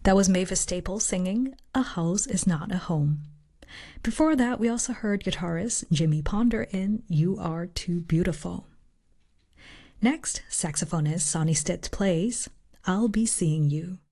That was Mavis Staples singing A House Is Not a Home. Before that, we also heard guitarist Jimmy Ponder in You Are Too Beautiful. Next, saxophonist Sonny Stitt plays I'll Be Seeing You.